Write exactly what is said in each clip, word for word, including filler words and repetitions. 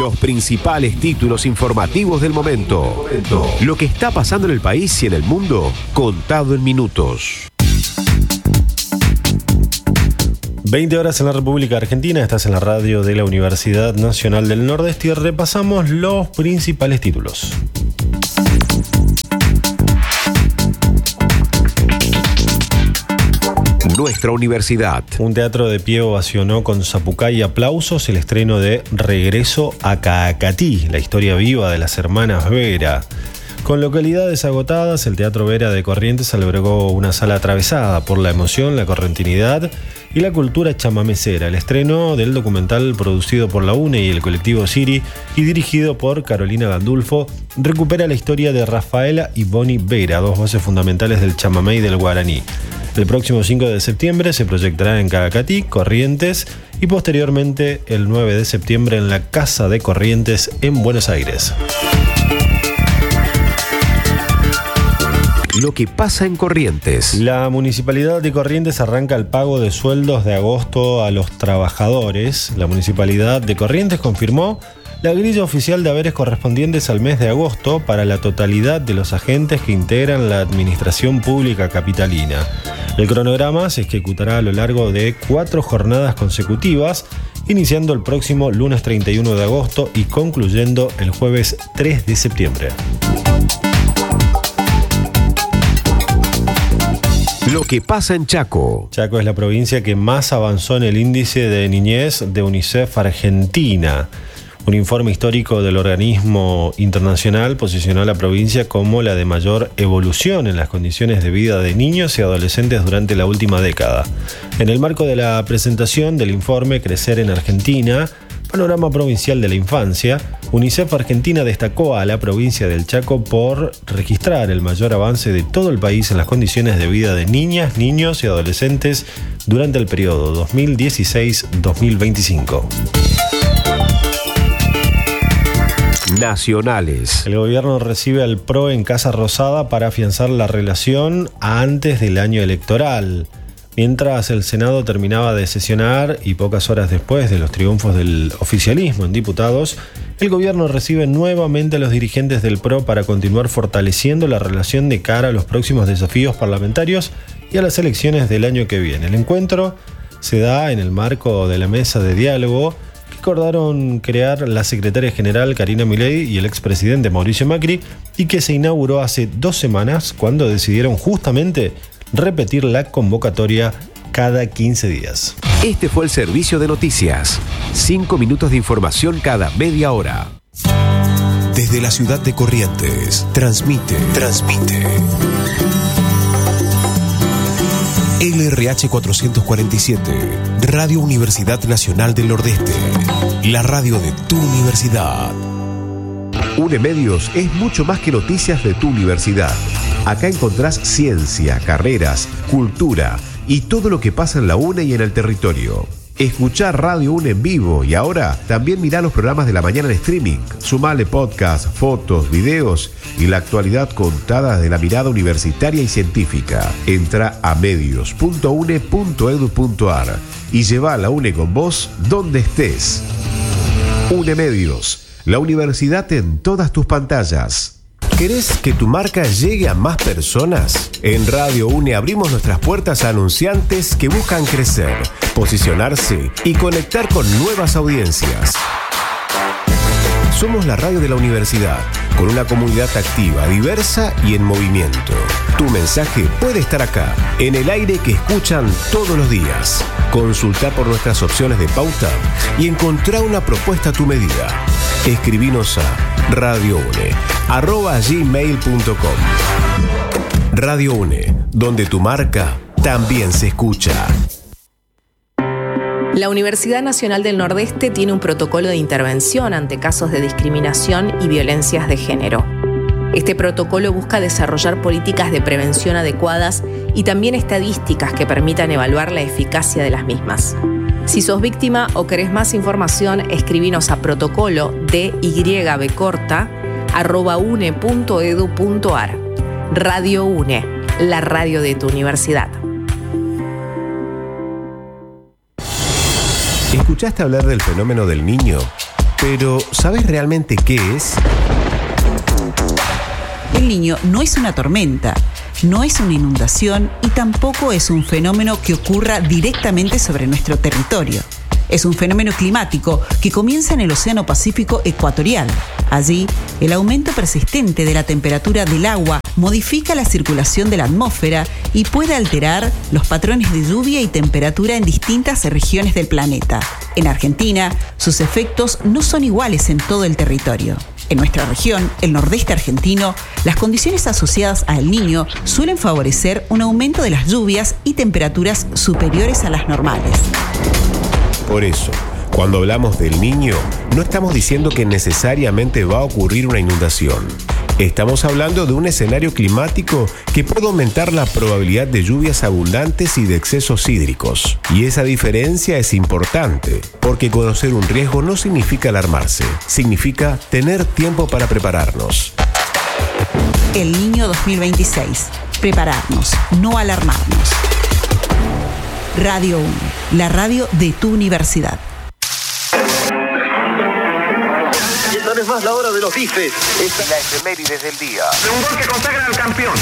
Los principales títulos informativos del momento. Lo que está pasando en el país y en el mundo, contado en minutos. veinte horas en la República Argentina, estás en la radio de la Universidad Nacional del Nordeste y repasamos los principales títulos. Nuestra universidad. Un teatro de pie ovacionó con zapucay y aplausos el estreno de Regreso a Caacatí, la historia viva de las hermanas Vera. Con localidades agotadas, el Teatro Vera de Corrientes albergó una sala atravesada por la emoción, la correntinidad y la cultura chamamecera. El estreno del documental producido por la UNE y el colectivo Siri y dirigido por Carolina Gandulfo recupera la historia de Rafaela y Bonnie Vera, dos voces fundamentales del chamamé y del guaraní. El próximo cinco de septiembre se proyectará en Caacatí, Corrientes y posteriormente el nueve de septiembre en la Casa de Corrientes en Buenos Aires. Lo que pasa en Corrientes. La Municipalidad de Corrientes arranca el pago de sueldos de agosto a los trabajadores. La Municipalidad de Corrientes confirmó la grilla oficial de haberes correspondientes al mes de agosto para la totalidad de los agentes que integran la administración pública capitalina. El cronograma se ejecutará a lo largo de cuatro jornadas consecutivas, iniciando el próximo lunes treinta y uno de agosto y concluyendo el jueves tres de septiembre. Lo que pasa en Chaco. Chaco es la provincia que más avanzó en el índice de niñez de UNICEF Argentina. Un informe histórico del organismo internacional posicionó a la provincia como la de mayor evolución en las condiciones de vida de niños y adolescentes durante la última década. En el marco de la presentación del informe Crecer en Argentina, Panorama Provincial de la Infancia, UNICEF Argentina destacó a la provincia del Chaco por registrar el mayor avance de todo el país en las condiciones de vida de niñas, niños y adolescentes durante el periodo dos mil dieciséis a dos mil veinticinco. Nacionales. El gobierno recibe al P R O en Casa Rosada para afianzar la relación antes del año electoral. Mientras el Senado terminaba de sesionar y pocas horas después de los triunfos del oficialismo en diputados, el gobierno recibe nuevamente a los dirigentes del P R O para continuar fortaleciendo la relación de cara a los próximos desafíos parlamentarios y a las elecciones del año que viene. El encuentro se da en el marco de la mesa de diálogo que acordaron crear la secretaria general Karina Milei y el expresidente Mauricio Macri y que se inauguró hace dos semanas cuando decidieron justamente repetir la convocatoria cada quince días. Este fue el servicio de noticias. Cinco minutos de información cada media hora. Desde la ciudad de Corrientes, transmite, transmite. L R H cuatrocientos cuarenta y siete, Radio Universidad Nacional del Nordeste, la radio de tu universidad. UNEmedios es mucho más que noticias de tu universidad. Acá encontrás ciencia, carreras, cultura y todo lo que pasa en la UNE y en el territorio. Escuchá Radio UNE en vivo y ahora también mirá los programas de la mañana en streaming. Sumale podcast, fotos, videos y la actualidad contada de la mirada universitaria y científica. Entra a medios punto une punto edu punto ar y lleva a la UNE con vos donde estés. UNEmedios, la universidad en todas tus pantallas. ¿Querés que tu marca llegue a más personas? En Radio UNE abrimos nuestras puertas a anunciantes que buscan crecer, posicionarse y conectar con nuevas audiencias. Somos la radio de la universidad, con una comunidad activa, diversa y en movimiento. Tu mensaje puede estar acá, en el aire que escuchan todos los días. Consulta por nuestras opciones de pauta y encontrá una propuesta a tu medida. Escribinos a radioune arroba gmail punto com. Radio UNE, donde tu marca también se escucha. La Universidad Nacional del Nordeste tiene un protocolo de intervención ante casos de discriminación y violencias de género. Este protocolo busca desarrollar políticas de prevención adecuadas y también estadísticas que permitan evaluar la eficacia de las mismas. Si sos víctima o querés más información, escribinos a protocolo de yb corta arroba une punto edu punto ar. Radio UNE, la radio de tu universidad. ¿Escuchaste hablar del fenómeno del niño? Pero, ¿sabes realmente qué es? El Niño no es una tormenta, no es una inundación y tampoco es un fenómeno que ocurra directamente sobre nuestro territorio. Es un fenómeno climático que comienza en el Océano Pacífico ecuatorial. Allí, el aumento persistente de la temperatura del agua modifica la circulación de la atmósfera y puede alterar los patrones de lluvia y temperatura en distintas regiones del planeta. En Argentina, sus efectos no son iguales en todo el territorio. En nuestra región, el nordeste argentino, las condiciones asociadas al Niño suelen favorecer un aumento de las lluvias y temperaturas superiores a las normales. Por eso, cuando hablamos del Niño, no estamos diciendo que necesariamente va a ocurrir una inundación. Estamos hablando de un escenario climático que puede aumentar la probabilidad de lluvias abundantes y de excesos hídricos. Y esa diferencia es importante, porque conocer un riesgo no significa alarmarse, significa tener tiempo para prepararnos. El Niño dos mil veintiséis. Prepararnos, no alarmarnos. Radio uno, la radio de tu universidad. Esta es más la hora de los bifes. Esta es la efeméride del día. De un gol que consagra al campeón.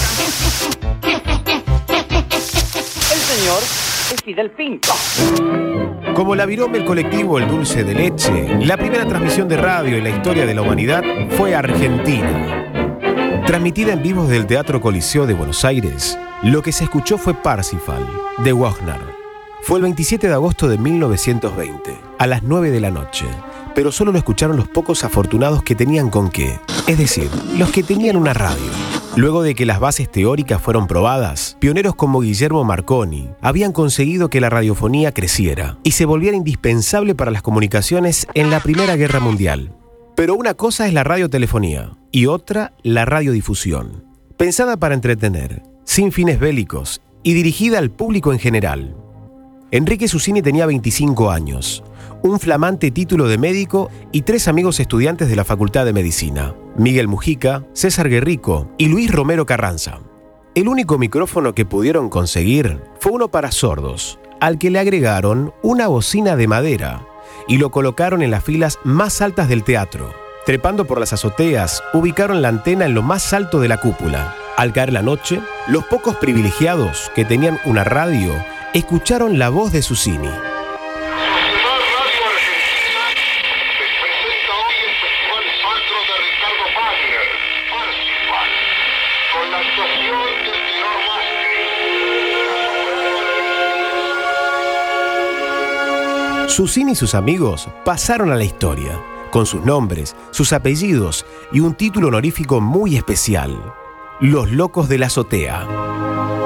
El señor es Fidel Pinto. Como la virome, el colectivo El Dulce de Leche, la primera transmisión de radio en la historia de la humanidad fue argentina. Transmitida en vivo desde el Teatro Coliseo de Buenos Aires, lo que se escuchó fue Parsifal, de Wagner. Fue el veintisiete de agosto de mil novecientos veinte, a las nueve de la noche, pero solo lo escucharon los pocos afortunados que tenían con qué, es decir, los que tenían una radio. Luego de que las bases teóricas fueron probadas, pioneros como Guillermo Marconi habían conseguido que la radiofonía creciera y se volviera indispensable para las comunicaciones en la Primera Guerra Mundial. Pero una cosa es la radiotelefonía y otra la radiodifusión. Pensada para entretener, sin fines bélicos y dirigida al público en general. Enrique Susini tenía veinticinco años, un flamante título de médico y tres amigos estudiantes de la Facultad de Medicina: Miguel Mujica, César Guerrico y Luis Romero Carranza. El único micrófono que pudieron conseguir fue uno para sordos, al que le agregaron una bocina de madera y lo colocaron en las filas más altas del teatro. Trepando por las azoteas, ubicaron la antena en lo más alto de la cúpula. Al caer la noche, los pocos privilegiados que tenían una radio escucharon la voz de Susini. Susini y sus amigos pasaron a la historia, con sus nombres, sus apellidos y un título honorífico muy especial: Los Locos de la Azotea.